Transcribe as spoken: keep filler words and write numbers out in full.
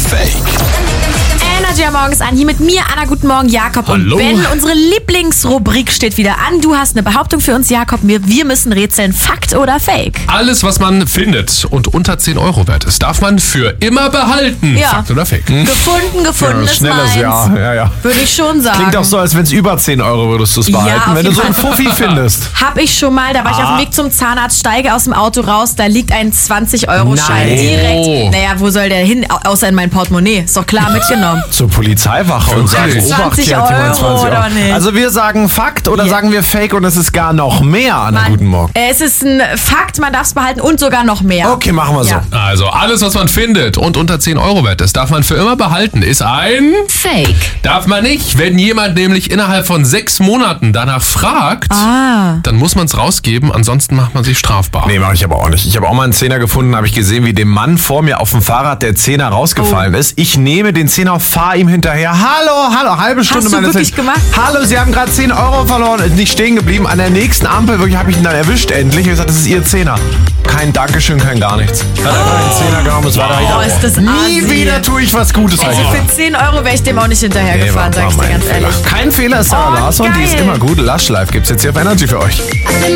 Fake? Energy am Morgens an. Hier mit mir, Anna. Guten Morgen, Jakob. Hallo. Und Ben. Unsere Lieblingsrubrik steht wieder an. Du hast eine Behauptung für uns, Jakob. Wir, wir müssen rätseln. Fakt oder Fake? Alles, was man findet und unter zehn Euro wert ist, darf man für immer behalten. Ja. Fakt oder Fake? Gefunden, gefunden ist Schnelles meins. Ja, ja, ja. Würde ich schon sagen. Klingt auch so, als wenn es über zehn Euro würdest du es behalten, Ja, auf wenn du jeden so einen Fall. Fuffi findest. Hab ich schon mal, da war ich auf dem Weg zum Zahnarzt, steige aus dem Auto raus, da liegt ein zwanzig-Euro-Schein Nein. direkt. Oh. Naja, wo soll der hin? Au- Außer in mein Portemonnaie. Ist doch klar mitgenommen. Zur Polizeiwache und sagen, Wirklich? Obacht, zwanzig hier hat jemand Euro zwanzig oder nicht? Also wir sagen Fakt oder Ja. sagen wir Fake und es ist gar noch mehr an einem Mann, guten Morgen. äh, Es ist ein Fakt, man darf es behalten und sogar noch mehr. Okay, machen wir so. Ja. Also, alles, was man findet und unter zehn Euro wert ist, darf man für immer behalten. Ist ein... Fake. Darf man nicht. Wenn jemand nämlich innerhalb von sechs Monaten danach fragt, Ah. dann muss man es rausgeben, ansonsten macht man sich strafbar. Nee, mache ich aber auch nicht. Ich habe auch mal einen Zehner gefunden, habe ich gesehen, wie dem Mann vor mir auf dem Fahrrad der Zehner rausgefallen Oh. ist. Ich nehme den Zehner, fahre ihm hinterher. Hallo, hallo, halbe Stunde. Hast du meine wirklich Zeit. gemacht? Hallo, Sie haben gerade zehn Euro verloren. Ist nicht stehen geblieben. An der nächsten Ampel wirklich habe ich ihn dann erwischt endlich. Ich habe gesagt, das ist Ihr Zehner. Kein Dankeschön, kein gar nichts. Hat einfach den Zehner genommen, es war da Oh, ist das Nie assi. wieder tue ich was Gutes. Also sag ich für zehn Euro wäre ich dem auch nicht hinterhergefahren, Nee, sag war ich dir mein ganz Fehler. ehrlich. Kein Fehler ist Sarah Oh, Larsson, die ist geil. immer gut. Lush Life gibt's jetzt hier auf Energy für euch.